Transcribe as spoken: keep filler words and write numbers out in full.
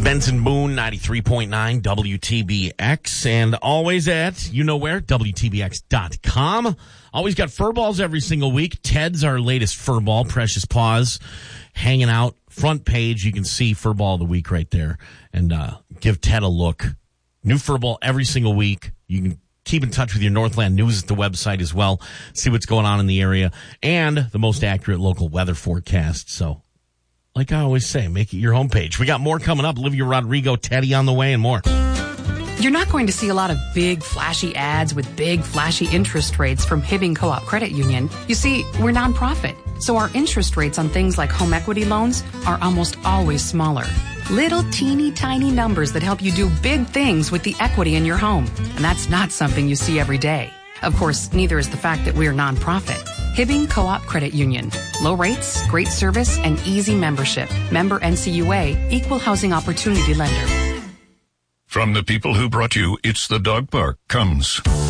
Benson Boone, ninety-three point nine W T B X, and always at, you know where, W T B X dot com. Always got fur balls every single week. Ted's our latest fur ball, Precious Paws, hanging out. Front page, you can see fur ball of the week right there. And uh, give Ted a look. New fur ball every single week. You can keep in touch with your Northland News at the website as well. See what's going on in the area. And the most accurate local weather forecast. So, like I always say, make it your homepage. We got more coming up. Olivia Rodrigo, Teddy on the way, and more. You're not going to see a lot of big, flashy ads with big, flashy interest rates from Hibbing Co-op Credit Union. You see, we're nonprofit, so our interest rates on things like home equity loans are almost always smaller. Little teeny tiny numbers that help you do big things with the equity in your home. And that's not something you see every day. Of course, neither is the fact that we're nonprofit. Hibbing Co-op Credit Union. Low rates, great service, and easy membership. Member N C U A, Equal Housing Opportunity Lender. From the people who brought you It's the Dog Park comes